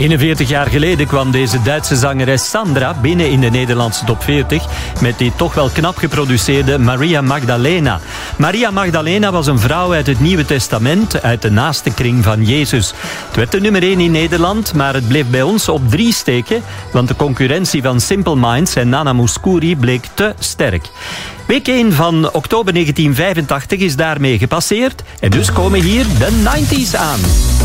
41 jaar geleden kwam deze Duitse zangeres Sandra binnen in de Nederlandse top 40 met die toch wel knap geproduceerde Maria Magdalena. Maria Magdalena was een vrouw uit het Nieuwe Testament, uit de naaste kring van Jezus. Het werd de nummer 1 in Nederland, maar het bleef bij ons op 3 steken, want de concurrentie van Simple Minds en Nana Mouskouri bleek te sterk. Week 1 van oktober 1985 is daarmee gepasseerd en dus komen hier de 90's aan.